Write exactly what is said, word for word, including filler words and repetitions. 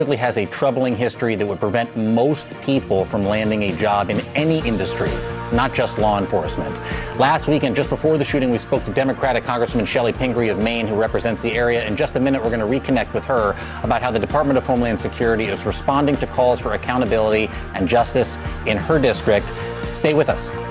has a troubling history that would prevent most people from landing a job in any industry, not just law enforcement. Last weekend, just before the shooting, we spoke to Democratic Congressman Chellie Pingree of Maine, who represents the area. In just a minute, we're going to reconnect with her about how the Department of Homeland Security is responding to calls for accountability and justice in her district. Stay with us.